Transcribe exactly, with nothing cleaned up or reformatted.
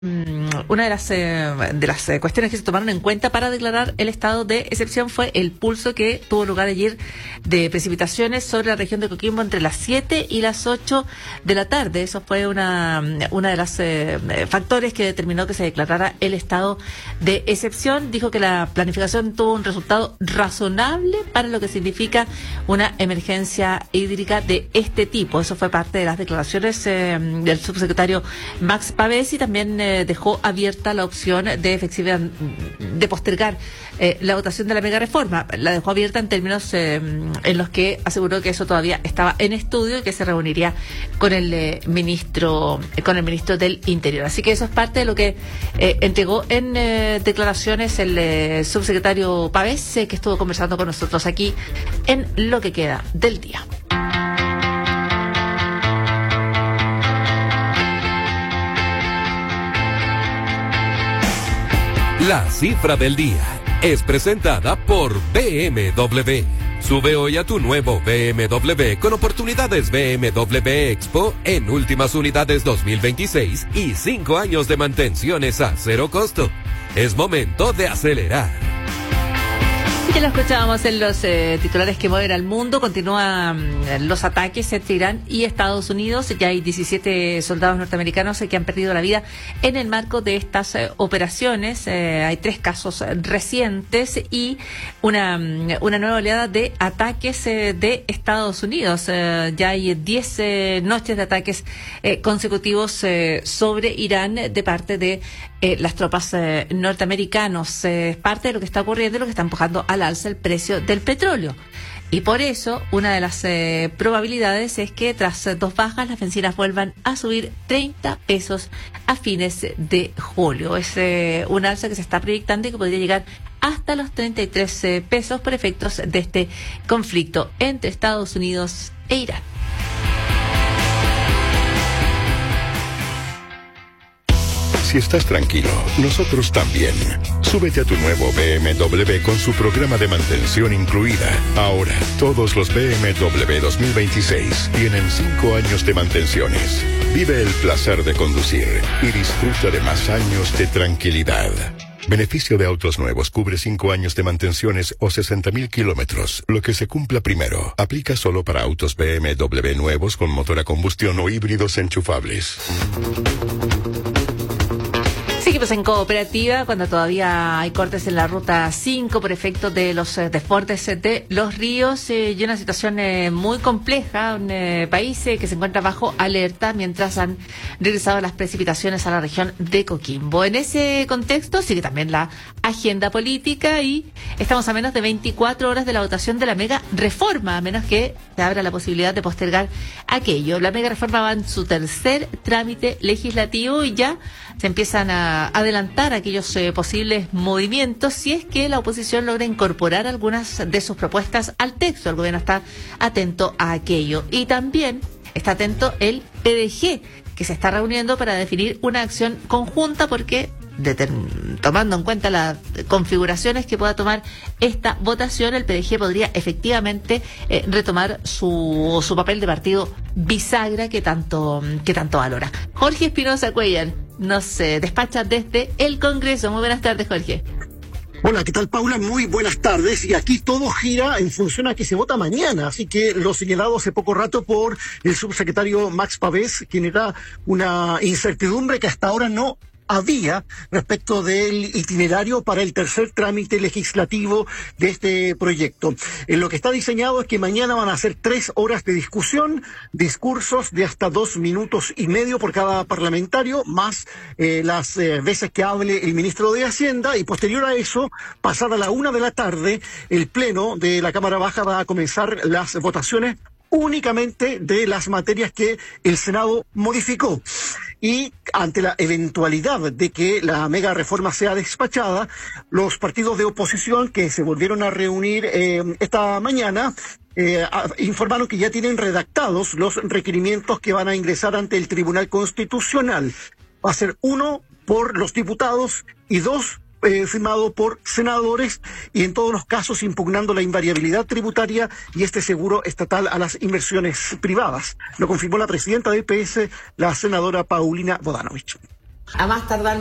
Una de las eh, de las eh, cuestiones que se tomaron en cuenta para declarar el estado de excepción fue el pulso que tuvo lugar ayer de precipitaciones sobre la región de Coquimbo entre las siete y las ocho de la tarde. Eso fue una una de las eh, factores que determinó que se declarara el estado de excepción. Dijo que la planificación tuvo un resultado razonable para lo que significa una emergencia hídrica de este tipo. Eso fue parte de las declaraciones eh, del subsecretario Max Pavés, y también eh, dejó abierta la opción de efectividad, de postergar eh, la votación de la mega reforma. La dejó abierta en términos eh, en los que aseguró que eso todavía estaba en estudio y que se reuniría con el eh, ministro con el ministro del Interior. Así que eso es parte de lo que eh, entregó en eh, declaraciones el eh, subsecretario Pavés, eh, que estuvo conversando con nosotros aquí en Lo que queda del día. La cifra del día es presentada por B M W. Sube hoy a tu nuevo B M W con oportunidades B M W Expo en últimas unidades dos mil veintiséis y cinco años de mantenciones a cero costo. Es momento de acelerar. Ya lo escuchábamos en los eh, titulares que mueven al mundo. Continúan mm, los ataques entre Irán y Estados Unidos. Ya hay diecisiete soldados norteamericanos eh, que han perdido la vida en el marco de estas eh, operaciones. Eh, hay tres casos recientes y una, una nueva oleada de ataques eh, de Estados Unidos. Eh, ya hay diez eh, noches de ataques eh, consecutivos eh, sobre Irán de parte de eh, las tropas eh, norteamericanos. Eh, es parte de lo que está ocurriendo y lo que está empujando al alza el precio del petróleo. Y por eso, una de las eh, probabilidades es que tras eh, dos bajas, las bencinas vuelvan a subir treinta pesos a fines de julio. Es eh, un alza que se está proyectando y que podría llegar hasta los treinta y tres eh, pesos por efectos de este conflicto entre Estados Unidos e Irán. Si estás tranquilo, nosotros también. Súbete a tu nuevo B M W con su programa de mantención incluida. Ahora, todos los B M W dos mil veintiséis tienen cinco años de mantenciones. Vive el placer de conducir y disfruta de más años de tranquilidad. Beneficio de autos nuevos cubre cinco años de mantenciones o sesenta mil kilómetros. Lo que se cumpla primero. Aplica solo para autos B M W nuevos con motor a combustión o híbridos enchufables. Seguimos en Cooperativa cuando todavía hay cortes en la ruta cinco por efecto de los eh, desbordes de los ríos eh, y una situación eh, muy compleja, un eh, país eh, que se encuentra bajo alerta mientras han regresado las precipitaciones a la región de Coquimbo. En ese contexto sigue también la agenda política y estamos a menos de veinticuatro horas de la votación de la mega reforma, a menos que se abra la posibilidad de postergar aquello. La mega reforma va en su tercer trámite legislativo y ya se empiezan a adelantar aquellos eh, posibles movimientos si es que la oposición logra incorporar algunas de sus propuestas al texto. El gobierno está atento a aquello y también está atento el P D G, que se está reuniendo para definir una acción conjunta porque determ- tomando en cuenta las configuraciones que pueda tomar esta votación, el P D G podría efectivamente eh, retomar su, su papel de partido bisagra que tanto, que tanto valora. Jorge Espinosa Cuellar nos eh, despacha desde el Congreso. Muy buenas tardes, Jorge. Hola, ¿qué tal, Paula? Muy buenas tardes. Y aquí todo gira en función a que se vota mañana. Así que lo señalado hace poco rato por el subsecretario Max Pavés, quien era una incertidumbre que hasta ahora no había respecto del itinerario para el tercer trámite legislativo de este proyecto. En lo que está diseñado es que mañana van a ser tres horas de discusión, discursos de hasta dos minutos y medio por cada parlamentario, más eh, las eh, veces que hable el ministro de Hacienda, y posterior a eso, pasada la una de la tarde, el pleno de la Cámara Baja va a comenzar las votaciones únicamente de las materias que el Senado modificó. Y ante la eventualidad de que la mega reforma sea despachada, los partidos de oposición que se volvieron a reunir eh, esta mañana eh, a, informaron que ya tienen redactados los requerimientos que van a ingresar ante el Tribunal Constitucional. Va a ser uno por los diputados y dos Eh, firmado por senadores, y en todos los casos impugnando la invariabilidad tributaria y este seguro estatal a las inversiones privadas. Lo confirmó la presidenta del P S, la senadora Paulina Bodanovich. A más tardar